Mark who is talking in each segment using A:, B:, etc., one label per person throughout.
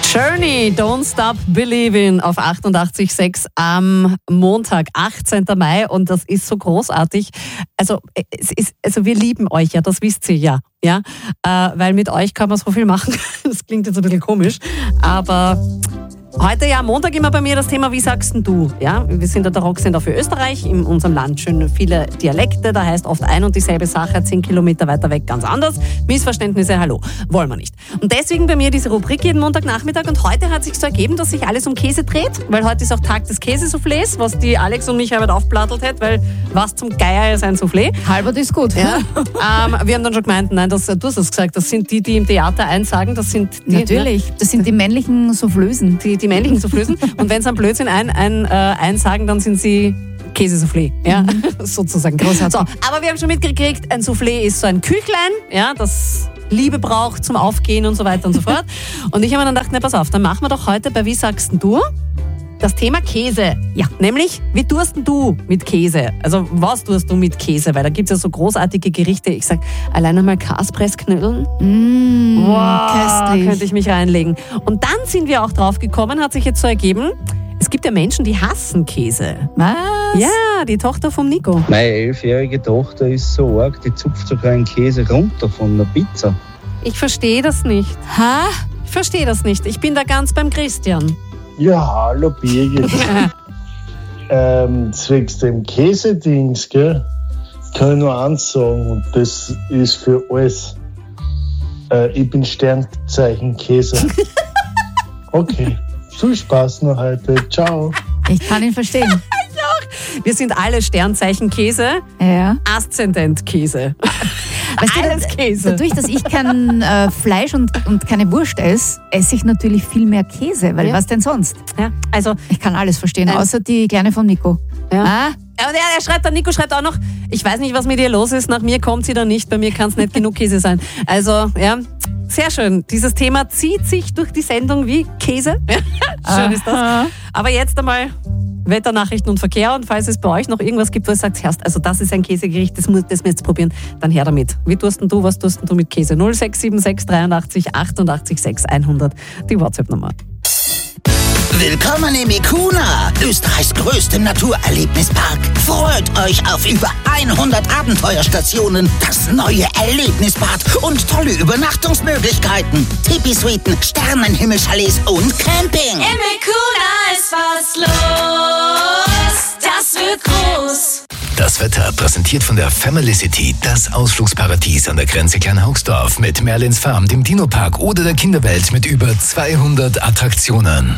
A: Journey, Don't Stop Believing auf 88.6 am Montag, 18. Mai, und das ist so großartig. Also wir lieben euch ja, das wisst ihr ja. Ja, weil mit euch kann man so viel machen. Das klingt jetzt ein bisschen komisch, aber heute ja am Montag immer bei mir das Thema, wie sagst denn du? Ja, wir sind ja der Rocksender für Österreich, in unserem Land schön viele Dialekte, da heißt oft ein und dieselbe Sache, 10 Kilometer weiter weg ganz anders. Missverständnisse, hallo, wollen wir nicht. Und deswegen bei mir diese Rubrik jeden Montagnachmittag, und heute hat sich so ergeben, dass sich alles um Käse dreht, weil heute ist auch Tag des Käsesoufflés, was die Alex und mich heute aufplattelt hat, weil was zum Geier ist ein Soufflé.
B: Halbert ist gut.
A: Ja. Wir haben dann schon gemeint, nein, du hast es gesagt, das sind die im Theater einsagen, das sind die...
B: Natürlich, das sind die männlichen Soufflösen.
A: Die männlichen Soufflösen. Und wenn sie einen Blödsinn einsagen, dann sind sie Käsesoufflé. Ja? Sozusagen. Großartig. So, aber wir haben schon mitgekriegt, ein Soufflé ist so ein Küchlein, ja, das Liebe braucht zum Aufgehen und so weiter und so fort. Und ich habe mir dann gedacht, pass auf, dann machen wir doch heute bei Wie sagst du? Das Thema Käse. Ja, nämlich, wie tust denn du mit Käse? Also, was tust du mit Käse? Weil da gibt es ja so großartige Gerichte. Ich sag, allein einmal Kaspressknödeln. Wow,
B: köstlich.
A: könnte ich mich reinlegen. Und dann sind wir auch drauf gekommen, hat sich jetzt so ergeben, es gibt ja Menschen, die hassen Käse.
B: Was?
A: Ja, die Tochter vom Nico.
C: Meine 11-jährige Tochter ist so arg, die zupft sogar einen Käse runter von der Pizza.
A: Ich verstehe das nicht.
B: Ha?
A: Ich verstehe das nicht. Ich bin da ganz beim Christian.
D: Ja, hallo Birgit. Zwecks dem Käsedings, gell, kann ich nur eins sagen, und das ist für alles. Ich bin Sternzeichen Käse. Okay, viel Spaß noch heute. Ciao.
B: Ich kann ihn verstehen.
A: Wir sind alle Sternzeichen Käse,
B: Ja.
A: Aszendent Käse.
B: Weißt du,
A: Alles Käse.
B: Dadurch, dass ich kein Fleisch und keine Wurst esse ich natürlich viel mehr Käse, weil
A: Ja.
B: was denn sonst?
A: Ja, also,
B: Ich kann alles verstehen, außer die Kleine vom Nico.
A: Ja.
B: Ah,
A: und er schreibt dann, Nico schreibt auch noch, ich weiß nicht, was mit ihr los ist, nach mir kommt sie dann nicht, bei mir kann es nicht genug Käse sein. Also, ja, sehr schön. Dieses Thema zieht sich durch die Sendung wie Käse. Schön ist das. Aber jetzt einmal Wetternachrichten und Verkehr, und falls es bei euch noch irgendwas gibt, wo ihr sagt, Herrst, also das ist ein Käsegericht, das müssen wir jetzt probieren, dann her damit. Wie tust denn du, was tust denn du mit Käse? 0676 83 88 6 100, die WhatsApp-Nummer.
E: Willkommen im Ikuna, Österreichs größtem Naturerlebnispark. Freut euch auf über 100 Abenteuerstationen, das neue Erlebnisbad und tolle Übernachtungsmöglichkeiten. Tipi-Suiten, Sternenhimmelchalets und Camping.
F: Im Ikuna ist was los, das wird groß.
G: Das Wetter präsentiert von der Family City, das Ausflugsparadies an der Grenze Kleinhaugsdorf mit Merlins Farm, dem Dino-Park oder der Kinderwelt mit über 200 Attraktionen.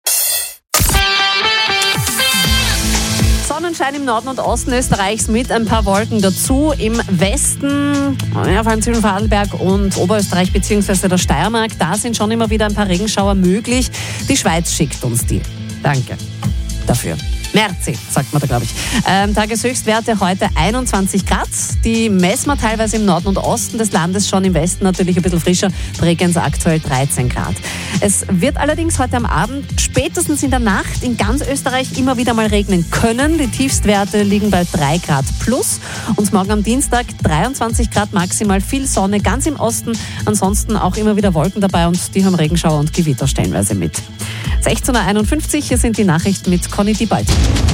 A: Sonnenschein im Norden und Osten Österreichs mit ein paar Wolken dazu. Im Westen, ja, vor allem zwischen Vorarlberg und Oberösterreich bzw. der Steiermark, da sind schon immer wieder ein paar Regenschauer möglich. Die Schweiz schickt uns die. Danke dafür. Merci, sagt man da, glaube ich. Tageshöchstwerte heute 21 Grad. Die messen wir teilweise im Norden und Osten des Landes, schon im Westen natürlich ein bisschen frischer. Bregenz aktuell 13 Grad. Es wird allerdings heute am Abend, spätestens in der Nacht, in ganz Österreich immer wieder mal regnen können. Die Tiefstwerte liegen bei 3 Grad plus. Und morgen am Dienstag 23 Grad maximal, viel Sonne, ganz im Osten. Ansonsten auch immer wieder Wolken dabei, und die haben Regenschauer und Gewitter stellenweise mit. 16.51 Uhr, hier sind die Nachrichten mit Conny Diebald.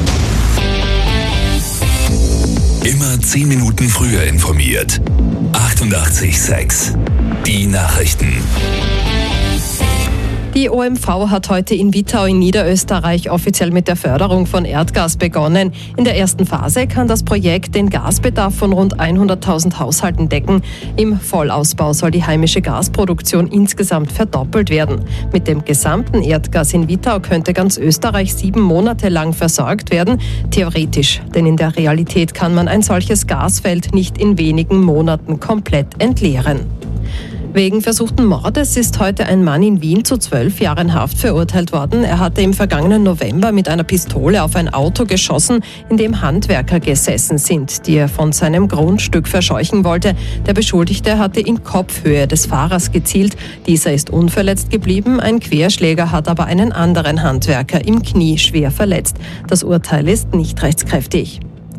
G: Immer 10 Minuten früher informiert. 88.6 Die Nachrichten.
H: Die OMV hat heute in Wittau in Niederösterreich offiziell mit der Förderung von Erdgas begonnen. In der ersten Phase kann das Projekt den Gasbedarf von rund 100.000 Haushalten decken. Im Vollausbau soll die heimische Gasproduktion insgesamt verdoppelt werden. Mit dem gesamten Erdgas in Wittau könnte ganz Österreich 7 Monate lang versorgt werden. Theoretisch, denn in der Realität kann man ein solches Gasfeld nicht in wenigen Monaten komplett entleeren. Wegen versuchten Mordes ist heute ein Mann in Wien zu 12 Jahren Haft verurteilt worden. Er hatte im vergangenen November mit einer Pistole auf ein Auto geschossen, in dem Handwerker gesessen sind, die er von seinem Grundstück verscheuchen wollte. Der Beschuldigte hatte in Kopfhöhe des Fahrers gezielt. Dieser ist unverletzt geblieben. Ein Querschläger hat aber einen anderen Handwerker im Knie schwer verletzt. Das Urteil ist nicht rechtskräftig.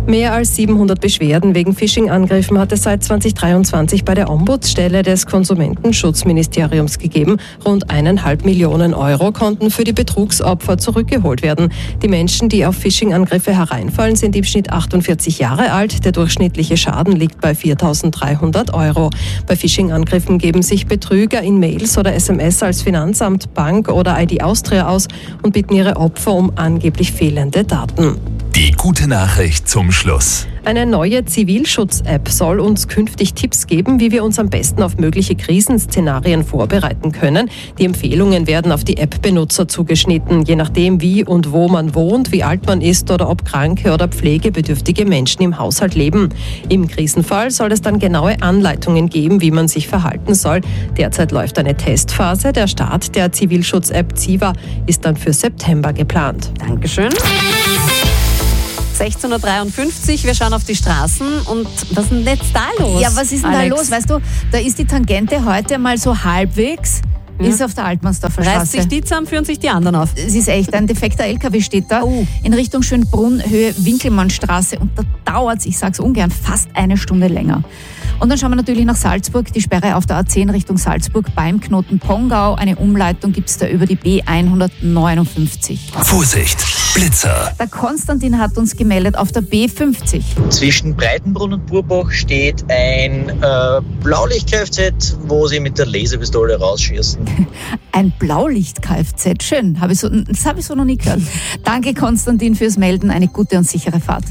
H: Mehr als 700 Beschwerden wegen Phishing-Angriffen hat es seit 2023 bei der Ombudsstelle des Konsumentenschutzministeriums gegeben. Rund 1,5 Millionen Euro konnten für die Betrugsopfer zurückgeholt werden. Die Menschen, die auf Phishing-Angriffe hereinfallen, sind im Schnitt 48 Jahre alt. Der durchschnittliche Schaden liegt bei 4.300 Euro. Bei Phishing-Angriffen geben sich Betrüger in Mails oder SMS als Finanzamt, Bank oder ID Austria aus und bitten ihre Opfer um angeblich fehlende Daten.
G: Die gute Nachricht zum Schluss.
H: Eine neue Zivilschutz-App soll uns künftig Tipps geben, wie wir uns am besten auf mögliche Krisenszenarien vorbereiten können. Die Empfehlungen werden auf die App-Benutzer zugeschnitten, je nachdem wie und wo man wohnt, wie alt man ist oder ob kranke oder pflegebedürftige Menschen im Haushalt leben. Im Krisenfall soll es dann genaue Anleitungen geben, wie man sich verhalten soll. Derzeit läuft eine Testphase. Der Start der Zivilschutz-App Ziva ist dann für September geplant.
A: Dankeschön. 16.53 Uhr, wir schauen auf die Straßen und was ist denn jetzt da los?
B: Ja, was ist denn
A: Alex?
B: da los? Weißt du, da ist die Tangente heute mal so halbwegs, ist auf der Altmannsdorfer Straße.
A: Reißt sich die zusammen, führen sich die anderen auf.
B: Es ist echt, ein defekter LKW steht da in Richtung Schönbrunn, Höhe Winkelmannstraße und da dauert es, ich sag's ungern, fast eine Stunde länger. Und dann schauen wir natürlich nach Salzburg, die Sperre auf der A10 Richtung Salzburg beim Knoten Pongau. Eine Umleitung gibt es da über die B159.
G: Vorsicht, Blitzer.
B: Der Konstantin hat uns gemeldet auf der B50.
I: Zwischen Breitenbrunn und Burbach steht ein Blaulicht-Kfz, wo sie mit der Laserpistole rausschießen.
B: Ein Blaulicht-Kfz, schön. Das habe ich so noch nie gehört. Danke Konstantin fürs Melden, eine gute und sichere Fahrt.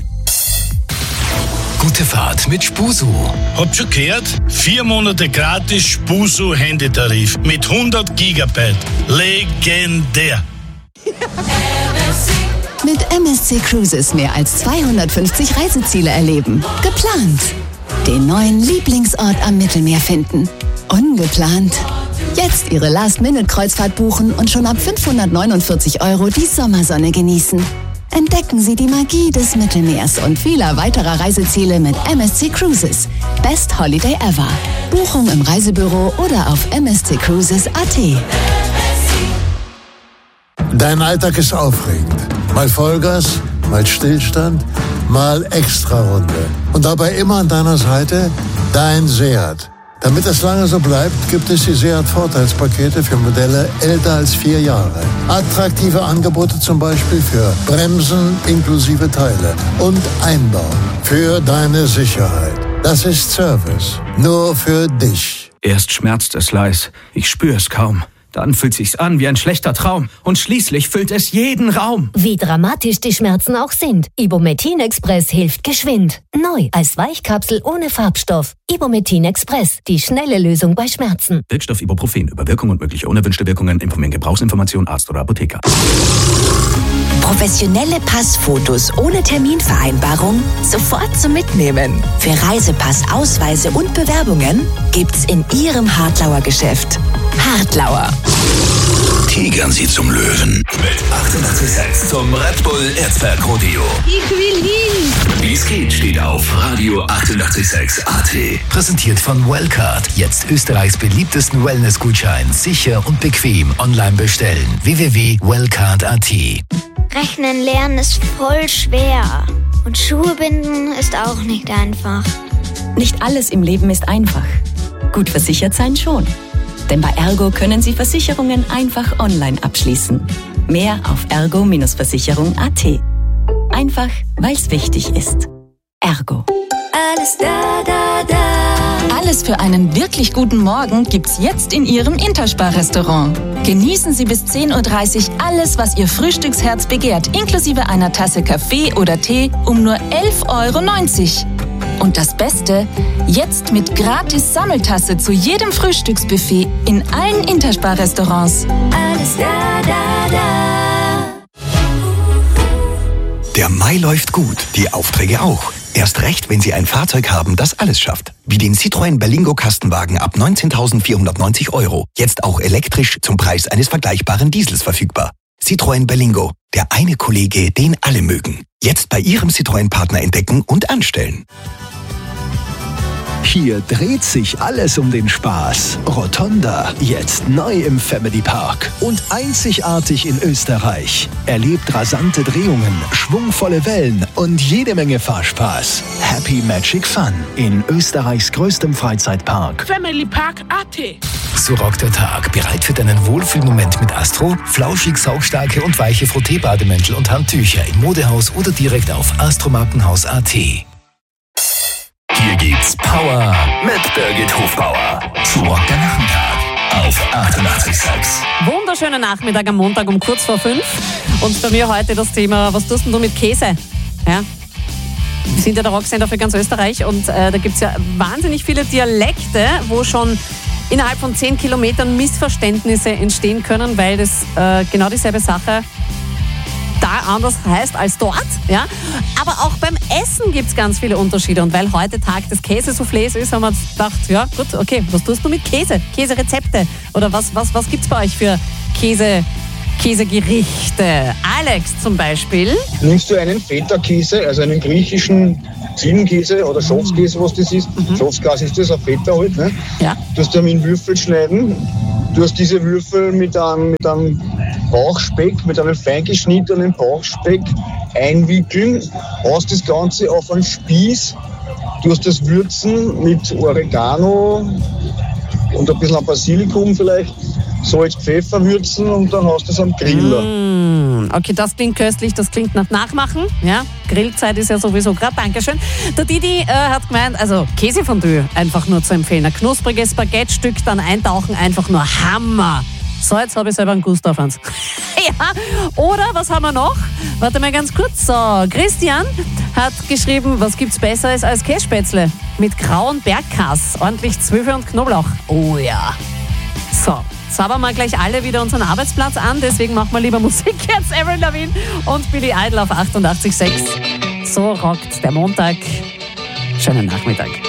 G: Gute Fahrt mit Spusu.
J: Habt schon gehört? 4 Monate gratis Spusu Handytarif mit 100 Gigabyte. Legendär.
K: Mit MSC Cruises mehr als 250 Reiseziele erleben. Geplant. Den neuen Lieblingsort am Mittelmeer finden. Ungeplant. Jetzt Ihre Last-Minute-Kreuzfahrt buchen und schon ab 549 Euro die Sommersonne genießen. Entdecken Sie die Magie des Mittelmeers und vieler weiterer Reiseziele mit MSC Cruises. Best Holiday ever. Buchung im Reisebüro oder auf msccruises.at.
L: Dein Alltag ist aufregend. Mal Vollgas, mal Stillstand, mal Extrarunde. Und dabei immer an deiner Seite dein Seat. Damit es lange so bleibt, gibt es die Seat-Vorteilspakete für Modelle älter als 4 Jahre. Attraktive Angebote zum Beispiel für Bremsen inklusive Teile und Einbau für deine Sicherheit. Das ist Service. Nur für dich.
M: Erst schmerzt es leis. Ich spüre es kaum. Dann fühlt sich's an wie ein schlechter Traum. Und schließlich füllt es jeden Raum.
N: Wie dramatisch die Schmerzen auch sind. Ibumetin Express hilft geschwind. Neu als Weichkapsel ohne Farbstoff. Ibumetin Express. Die schnelle Lösung bei Schmerzen.
M: Wirkstoff Ibuprofen. Über Wirkung und mögliche unerwünschte Wirkungen informieren Gebrauchsinformation Arzt oder Apotheker.
O: Professionelle Passfotos ohne Terminvereinbarung sofort zum Mitnehmen. Für Reisepass, Ausweise und Bewerbungen gibt's in Ihrem Hartlauer Geschäft. Hartlauer.
G: Tigern Sie zum Löwen. Mit 88,6 zum Red Bull Erzberg Rodeo.
F: Ich will hin.
G: Wie es geht, steht auf Radio 88,6 AT. Präsentiert von Wellcard. Jetzt Österreichs beliebtesten Wellness-Gutschein. Sicher und bequem online bestellen. www.wellcard.at.
P: Rechnen lernen ist voll schwer. Und Schuhe binden ist auch nicht einfach.
Q: Nicht alles im Leben ist einfach. Gut versichert sein schon. Denn bei Ergo können Sie Versicherungen einfach online abschließen. Mehr auf ergo-versicherung.at. Einfach, weil es wichtig ist. Ergo.
F: Alles da, da, da.
R: Alles für einen wirklich guten Morgen gibt's jetzt in Ihrem Interspar-Restaurant. Genießen Sie bis 10.30 Uhr alles, was Ihr Frühstücksherz begehrt, inklusive einer Tasse Kaffee oder Tee um nur 11,90 €. Und das Beste, jetzt mit gratis Sammeltasse zu jedem Frühstücksbuffet in allen Interspar-Restaurants.
F: Alles da, da, da.
S: Der Mai läuft gut, die Aufträge auch. Erst recht, wenn Sie ein Fahrzeug haben, das alles schafft. Wie den Citroën Berlingo Kastenwagen ab 19.490 €. Jetzt auch elektrisch zum Preis eines vergleichbaren Diesels verfügbar. Citroën Berlingo, der eine Kollege, den alle mögen. Jetzt bei Ihrem Citroën-Partner entdecken und anstellen.
G: Hier dreht sich alles um den Spaß. Rotonda, jetzt neu im Family Park und einzigartig in Österreich. Erlebt rasante Drehungen, schwungvolle Wellen und jede Menge Fahrspaß. Happy Magic Fun in Österreichs größtem Freizeitpark.
T: Family Park AT.
G: So rockt der Tag. Bereit für deinen Wohlfühlmoment mit Astro? Flauschig, saugstarke und weiche Frotteebademäntel und Handtücher im Modehaus oder direkt auf astromarkenhaus.at. Hier gibt's Power mit Birgit Hofbauer. So rockt der Nachmittag auf 88.6.
A: Wunderschönen Nachmittag am Montag um kurz vor 5. Und bei mir heute das Thema, was tust denn du mit Käse? Ja? Wir sind ja der Rocksender für ganz Österreich und da gibt es ja wahnsinnig viele Dialekte, wo schon innerhalb von 10 Kilometern Missverständnisse entstehen können, weil das genau dieselbe Sache da anders heißt als dort. Ja? Aber auch beim Essen gibt es ganz viele Unterschiede. Und weil heute Tag des Käsesoufflés ist, haben wir gedacht, ja gut, okay, was tust du mit Käse? Käserezepte? Oder was gibt es bei euch für Käsegerichte? Alex zum Beispiel.
U: Nimmst du einen Feta-Käse, also einen griechischen Ziegenkäse oder Schafskäse, was das ist? Schafskäse ist das, ein Feta halt. Ne?
A: Ja.
U: Du hast den in Würfel schneiden. Du hast diese Würfel mit einem Bauchspeck, mit einem fein geschnittenen Bauchspeck einwickeln. Haust das Ganze auf einen Spieß. Du hast das Würzen mit Oregano und ein bisschen an Basilikum vielleicht. Salz, Pfeffer würzen und dann hast du es am Griller.
A: Okay, das klingt köstlich, das klingt nach Nachmachen. Ja, Grillzeit ist ja sowieso gerade. Dankeschön. Der Didi hat gemeint, also Käsefondue einfach nur zu empfehlen. Ein knuspriges Baguette-Stück, dann eintauchen, einfach nur Hammer. So, jetzt habe ich selber einen Gusto auf eins. Ja, oder was haben wir noch? Warte mal ganz kurz. So, Christian hat geschrieben, was gibt's Besseres als Kässpätzle? Mit grauen Bergkäse, ordentlich Zwiebel und Knoblauch. Oh ja. So. Zaubern wir gleich alle wieder unseren Arbeitsplatz an, deswegen machen wir lieber Musik jetzt. Avril Lavigne und Billy Idol auf 88.6. So rockt der Montag. Schönen Nachmittag.